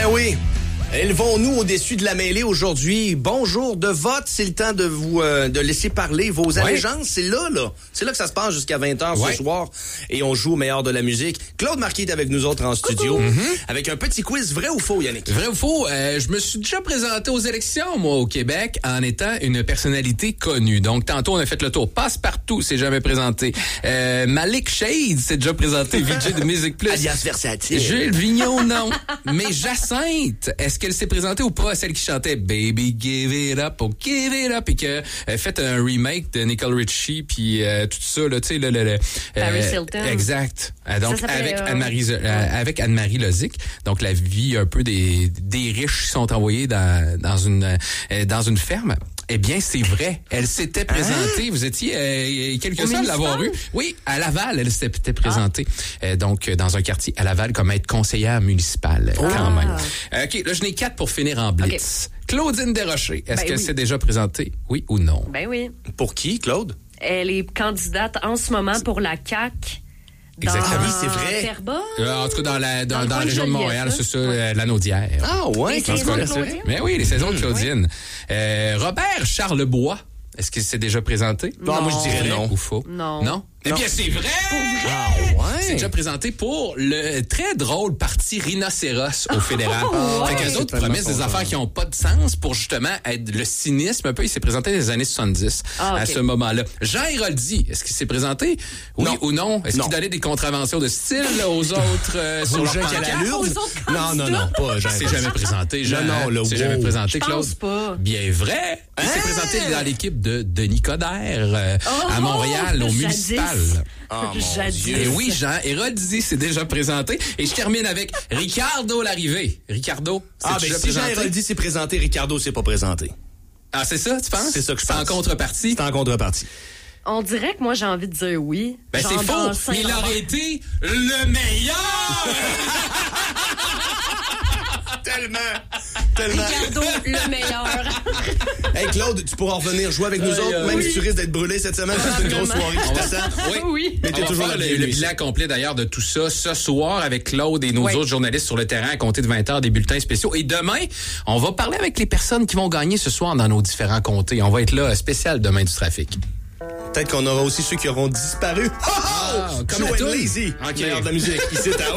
oui. Élevons-nous au-dessus de la mêlée aujourd'hui. Bonjour de vote, c'est le temps de vous de laisser parler vos allégeances. C'est là. C'est là que ça se passe jusqu'à 20h ce soir. Et on joue au meilleur de la musique. Claude Marquis est avec nous autres en studio. Avec un petit quiz vrai ou faux, Yannick? Vrai ou faux? Je me suis déjà présenté aux élections, moi, au Québec, en étant une personnalité connue. Donc, tantôt, on a fait le tour. Passe-Partout s'est jamais présenté. Malik Shade s'est déjà présenté. VJ de Musique Plus. Alias versatile. Jules Vignon, non. Mais Jacinthe, est-ce qu'elle s'est présentée ou pas? Celle qui chantait Baby Give It Up, oh Give It Up, et que fait un remake de Nicole Richie, puis tout ça, là, tu sais, Paris Hilton. Exact. Donc, avec Anne-Marie Lozic. Donc, la vie un peu des riches qui sont envoyés dans une ferme. Eh bien, c'est vrai. Elle s'était présentée. Vous étiez quelques-uns à l'avoir eu. Oui, à Laval, elle s'était présentée. Donc, dans un quartier à Laval, comme être conseillère municipale, quand même. OK, là, je n'ai 4 pour finir en blitz. Okay. Claudine Desrochers, est-ce qu'elle s'est déjà présentée? Oui ou non? Ben oui. Pour qui, Claude? Elle est candidate en ce moment pour la CAQ. Exactement, oui, c'est vrai. Terrebonne? En tout cas, dans la région de Montréal, c'est ça, l'Anaudière. Ah ouais, les saisons de Claudine? Mais oui, les saisons de Claudine. Robert Charlebois, est-ce qu'il s'est déjà présenté? Non, moi je dirais non. Ou faux? Non. Eh bien, c'est vrai! Ah ouais? C'est déjà présenté pour le très drôle parti Rhinocéros au fédéral. Fait qu'eux autres promettent des affaires qui n'ont pas de sens pour justement être le cynisme un peu. Il s'est présenté dans les années 70 à ce moment-là. Jean Héroldi, est-ce qu'il s'est présenté? Oui ou non? Est-ce qu'il donnait des contraventions de style aux autres sur leur pancarte? Non, pas Jean. C'est jamais présenté, Jean. Non, c'est jamais présenté, Claude. Je pense pas. Bien vrai. Il s'est présenté dans l'équipe de Denis Coderre à Montréal, au municipal. Jadis. Et oui, Jean Héroldi s'est déjà présenté. Et je termine avec Ricardo Larrivée. Ricardo, si Jean Héroldi s'est présenté, Ricardo s'est pas présenté. Ah, c'est ça, tu penses? C'est ça que je pense. C'est en contrepartie? C'est en contrepartie. On dirait que moi, j'ai envie de dire oui. Ben, c'est faux. Il aurait été le meilleur! Tellement. Ricardo, le meilleur. Hey Claude, tu pourras revenir jouer avec nous autres, même si tu risques d'être brûlé cette semaine. C'est une grosse soirée qui t'attend. Oui. Mais t'es toujours le bilan complet d'ailleurs de tout ça ce soir avec Claude et nos autres journalistes sur le terrain à compter de 20h, des bulletins spéciaux. Et demain, on va parler avec les personnes qui vont gagner ce soir dans nos différents comtés. On va être là spécial demain du trafic. Peut-être qu'on aura aussi ceux qui auront disparu. Comme Joe and Lazy. Meilleur de la musique. Ici,